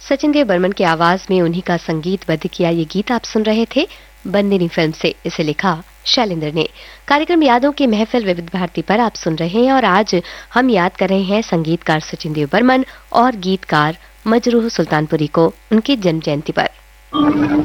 सचिन देव बर्मन की आवाज में उन्हीं का संगीतबद्ध किया ये गीत आप सुन रहे थे बंदिनी फिल्म से। इसे लिखा शैलेंद्र ने। कार्यक्रम यादों की महफिल विविध भारती पर आप सुन रहे हैं और आज हम याद कर रहे हैं संगीतकार सचिन देव बर्मन और गीतकार मजरूह सुल्तानपुरी को उनकी जन्म जयंती पर।